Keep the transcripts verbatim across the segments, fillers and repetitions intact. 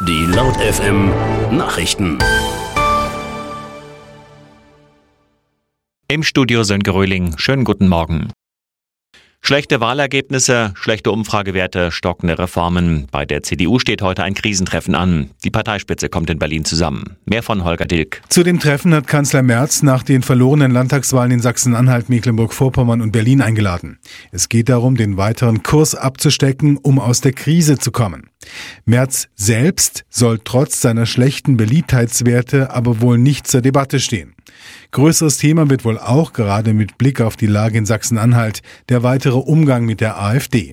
Die Laut F M Nachrichten. Im Studio Sönke Röhling. Schönen guten Morgen. Schlechte Wahlergebnisse, schlechte Umfragewerte, stockende Reformen. Bei der C D U steht heute ein Krisentreffen an. Die Parteispitze kommt in Berlin zusammen. Mehr von Holger Dilk. Zu dem Treffen hat Kanzler Merz nach den verlorenen Landtagswahlen in Sachsen-Anhalt, Mecklenburg-Vorpommern und Berlin eingeladen. Es geht darum, den weiteren Kurs abzustecken, um aus der Krise zu kommen. Merz selbst soll trotz seiner schlechten Beliebtheitswerte aber wohl nicht zur Debatte stehen. Größeres Thema wird wohl auch, gerade mit Blick auf die Lage in Sachsen-Anhalt, der weitere Umgang mit der AfD.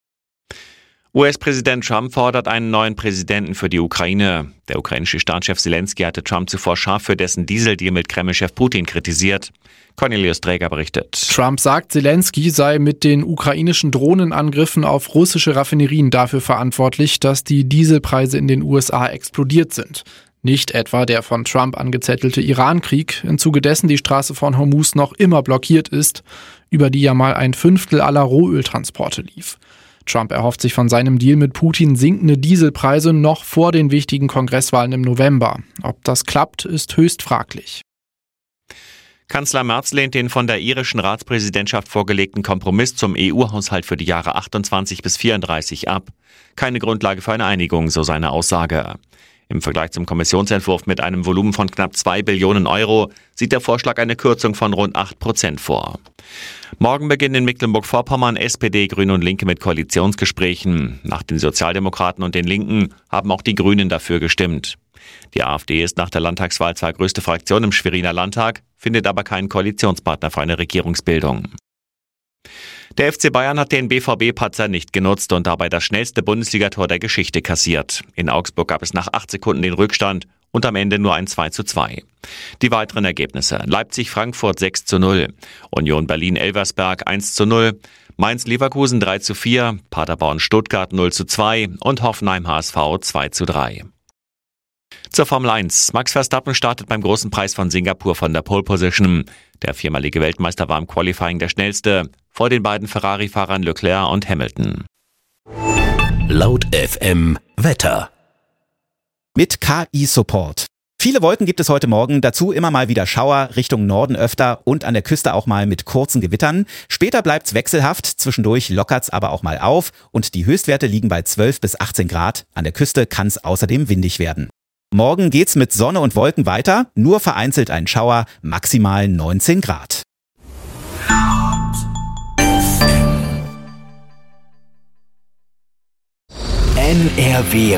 U S-Präsident Trump fordert einen neuen Präsidenten für die Ukraine. Der ukrainische Staatschef Zelensky hatte Trump zuvor scharf für dessen Dieseldeal mit Kreml-Chef Putin kritisiert. Cornelius Träger berichtet. Trump sagt, Zelensky sei mit den ukrainischen Drohnenangriffen auf russische Raffinerien dafür verantwortlich, dass die Dieselpreise in den U S A explodiert sind. Nicht etwa der von Trump angezettelte Iran-Krieg, im Zuge dessen die Straße von Hormuz noch immer blockiert ist, über die ja mal ein Fünftel aller Rohöltransporte lief. Trump erhofft sich von seinem Deal mit Putin sinkende Dieselpreise noch vor den wichtigen Kongresswahlen im November. Ob das klappt, ist höchst fraglich. Kanzler Merz lehnt den von der irischen Ratspräsidentschaft vorgelegten Kompromiss zum E U-Haushalt für die Jahre achtundzwanzig bis vierunddreißig ab. Keine Grundlage für eine Einigung, so seine Aussage. Im Vergleich zum Kommissionsentwurf mit einem Volumen von knapp zwei Billionen Euro sieht der Vorschlag eine Kürzung von rund acht Prozent vor. Morgen beginnen in Mecklenburg-Vorpommern S P D, Grüne und Linke mit Koalitionsgesprächen. Nach den Sozialdemokraten und den Linken haben auch die Grünen dafür gestimmt. Die AfD ist nach der Landtagswahl zwar größte Fraktion im Schweriner Landtag, findet aber keinen Koalitionspartner für eine Regierungsbildung. Der F C Bayern hat den B V B-Patzer nicht genutzt und dabei das schnellste Bundesligator der Geschichte kassiert. In Augsburg gab es nach acht Sekunden den Rückstand und am Ende nur ein zwei zu zwei. Die weiteren Ergebnisse: Leipzig-Frankfurt sechs zu null, Union Berlin-Elversberg eins zu null, Mainz-Leverkusen drei zu vier, Paderborn-Stuttgart null zu zwei und Hoffenheim-H S V zwei zu drei. Zur Formel eins. Max Verstappen startet beim großen Preis von Singapur von der Pole Position. Der viermalige Weltmeister war im Qualifying der schnellste, vor den beiden Ferrari-Fahrern Leclerc und Hamilton. Laut F M Wetter. Mit K I-Support. Viele Wolken gibt es heute Morgen, dazu immer mal wieder Schauer, Richtung Norden öfter und an der Küste auch mal mit kurzen Gewittern. Später bleibt's wechselhaft, zwischendurch lockert's aber auch mal auf und die Höchstwerte liegen bei zwölf bis achtzehn Grad. An der Küste kann's außerdem windig werden. Morgen geht's mit Sonne und Wolken weiter, nur vereinzelt ein Schauer, maximal neunzehn Grad. N R W